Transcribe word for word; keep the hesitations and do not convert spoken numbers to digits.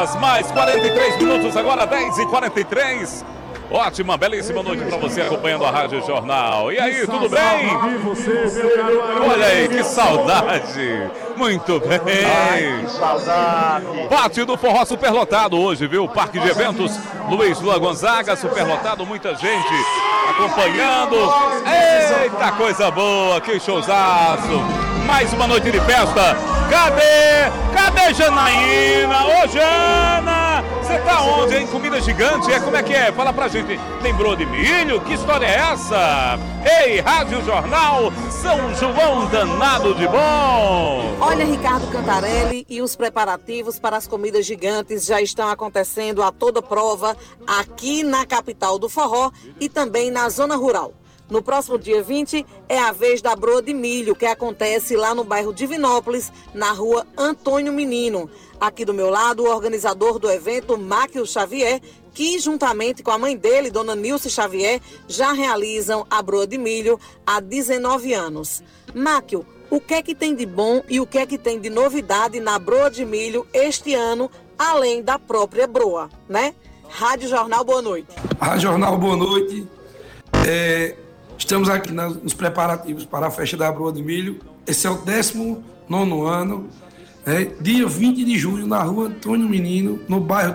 horas, mais quarenta e três minutos, agora dez e quarenta e três. Ótima, belíssima noite para você acompanhando a Rádio Jornal. E aí, tudo bem? Olha aí, que saudade. Muito bem. Ai, que saudade. Pátio do Forró superlotado hoje, viu? Parque de Eventos Luiz Lua Gonzaga, superlotado, muita gente acompanhando. Eita, coisa boa, que showzaço. Mais uma noite de festa. Cadê? Cadê Janaína? Ô, Jana! Você tá onde, hein? Comida gigante? É, como é que é? Fala pra gente. Lembrou de milho? Que história é essa? Ei, Rádio Jornal, São João danado de bom! Olha, Ricardo Cantarelli, e os preparativos para as comidas gigantes já estão acontecendo a toda prova aqui na capital do forró e também na zona rural. No próximo dia vinte é a vez da broa de milho, que acontece lá no bairro Divinópolis, na rua Antônio Menino. Aqui do meu lado, o organizador do evento, Máquio Xavier, que juntamente com a mãe dele, dona Nilce Xavier, já realizam a broa de milho há dezenove anos. Máquio, o que é que tem de bom e o que é que tem de novidade na broa de milho este ano, além da própria broa, né? Rádio Jornal, boa noite. Rádio Jornal, boa noite. É... Estamos aqui nos preparativos para a festa da broa de milho. Esse é o décimo nono ano, né? Dia vinte de julho, na rua Antônio Menino, no bairro